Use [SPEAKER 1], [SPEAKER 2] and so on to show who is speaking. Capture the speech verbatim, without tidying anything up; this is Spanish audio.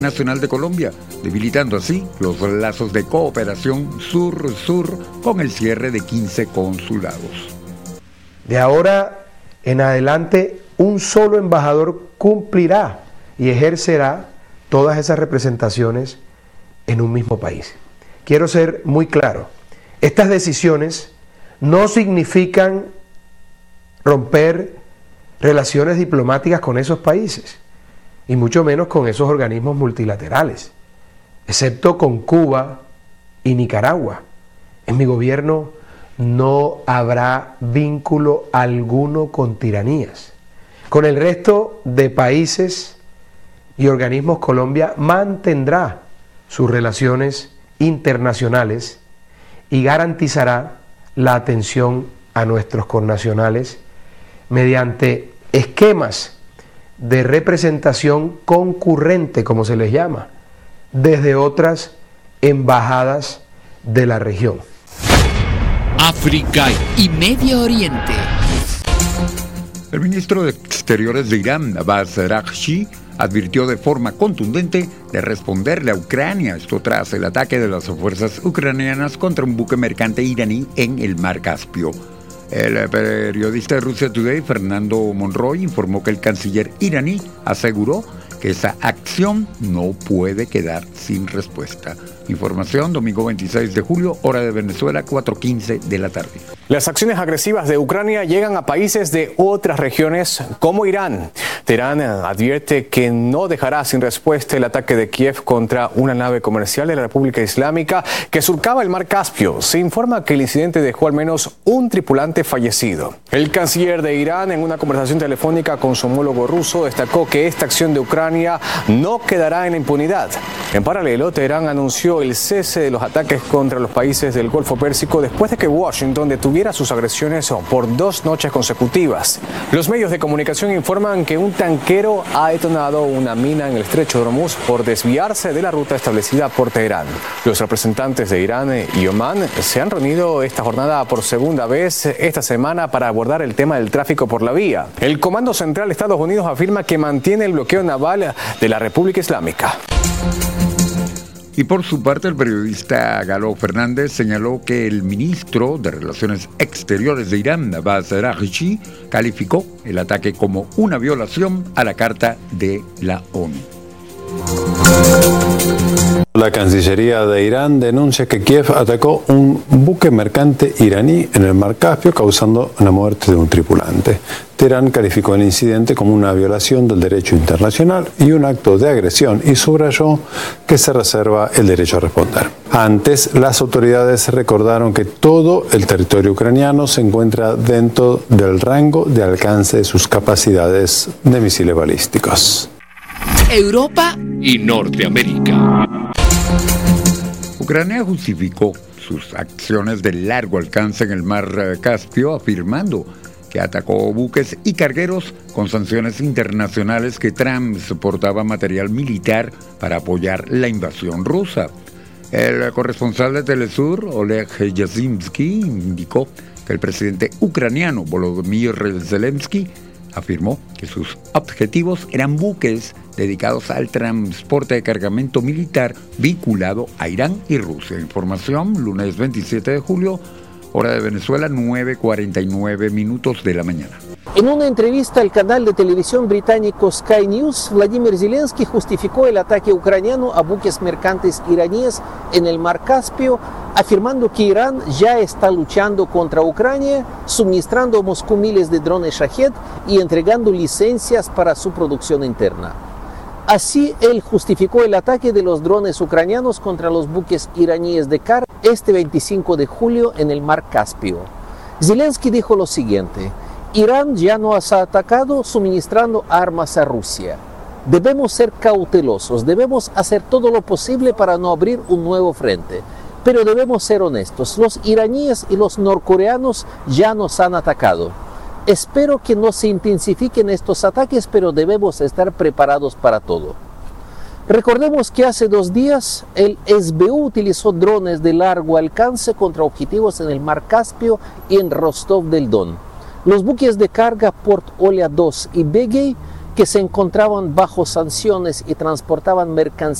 [SPEAKER 1] Nacional de Colombia, debilitando así los lazos de cooperación sur-sur con el cierre de quince consulados.
[SPEAKER 2] De ahora en adelante, un solo embajador cumplirá y ejercerá todas esas representaciones en un mismo país. Quiero ser muy claro, estas decisiones no significan romper relaciones diplomáticas con esos países, y mucho menos con esos organismos multilaterales, excepto con Cuba y Nicaragua. En mi gobierno no habrá vínculo alguno con tiranías. Con el resto de países y organismos, Colombia mantendrá sus relaciones internacionales y garantizará la atención a nuestros connacionales mediante esquemas de representación concurrente, como se les llama, desde otras embajadas de la región.
[SPEAKER 3] África y Medio Oriente.
[SPEAKER 1] El ministro de Exteriores de Irán, Abbas Araghchi, advirtió de forma contundente de responderle a Ucrania, esto tras el ataque de las fuerzas ucranianas contra un buque mercante iraní en el Mar Caspio. El periodista de Russia Today, Fernando Monroy, informó que el canciller iraní aseguró que esa acción no puede quedar sin respuesta. Información, domingo veintiséis de julio, hora de Venezuela, cuatro quince de la tarde.
[SPEAKER 4] Las acciones agresivas de Ucrania llegan a países de otras regiones como Irán. Teherán advierte que no dejará sin respuesta el ataque de Kiev contra una nave comercial de la República Islámica que surcaba el Mar Caspio. Se informa que el incidente dejó al menos un tripulante fallecido. El canciller de Irán, en una conversación telefónica con su homólogo ruso, destacó que esta acción de Ucrania no quedará en la impunidad. En paralelo, Teherán anunció el cese de los ataques contra los países del Golfo Pérsico después de que Washington detuviera sus agresiones por dos noches consecutivas. Los medios de comunicación informan que un tanquero ha detonado una mina en el estrecho de Hormuz por desviarse de la ruta establecida por Teherán. Los representantes de Irán y Omán se han reunido esta jornada por segunda vez esta semana para abordar el tema del tráfico por la vía. El Comando Central de Estados Unidos afirma que mantiene el bloqueo naval de la República Islámica.
[SPEAKER 1] Y por su parte, el periodista Galo Fernández señaló que el ministro de Relaciones Exteriores de Irán, Abbas Araghchi, calificó el ataque como una violación a la Carta de la ONU.
[SPEAKER 5] La Cancillería de Irán denuncia que Kiev atacó un buque mercante iraní en el Mar Caspio, causando la muerte de un tripulante. Teherán calificó el incidente como una violación del derecho internacional y un acto de agresión y subrayó que se reserva el derecho a responder. Antes, las autoridades recordaron que todo el territorio ucraniano se encuentra dentro del rango de alcance de sus capacidades de misiles balísticos.
[SPEAKER 3] Europa y Norteamérica.
[SPEAKER 1] Ucrania justificó sus acciones de largo alcance en el Mar Caspio, afirmando que atacó buques y cargueros con sanciones internacionales que transportaban material militar para apoyar la invasión rusa. El corresponsal de Telesur, Oleg Yazinsky, indicó que el presidente ucraniano Volodymyr Zelensky afirmó que sus objetivos eran buques dedicados al transporte de cargamento militar vinculado a Irán y Rusia. Información, lunes veintisiete de julio, hora de Venezuela, nueve cuarenta y nueve minutos de la mañana.
[SPEAKER 6] En una entrevista al canal de televisión británico Sky News, Vladimir Zelensky justificó el ataque ucraniano a buques mercantes iraníes en el Mar Caspio, afirmando que Irán ya está luchando contra Ucrania, suministrando a Moscú miles de drones Shahed y entregando licencias para su producción interna. Así, él justificó el ataque de los drones ucranianos contra los buques iraníes de carga este veinticinco de julio en el Mar Caspio. Zelensky dijo lo siguiente: Irán ya nos ha atacado suministrando armas a Rusia. Debemos ser cautelosos, debemos hacer todo lo posible para no abrir un nuevo frente. Pero debemos ser honestos, los iraníes y los norcoreanos ya nos han atacado. Espero que no se intensifiquen estos ataques, pero debemos estar preparados para todo. Recordemos que hace dos días el S B U utilizó drones de largo alcance contra objetivos en el Mar Caspio y en Rostov del Don. Los buques de carga Port Olia dos y Begey que se encontraban bajo sanciones y transportaban mercancías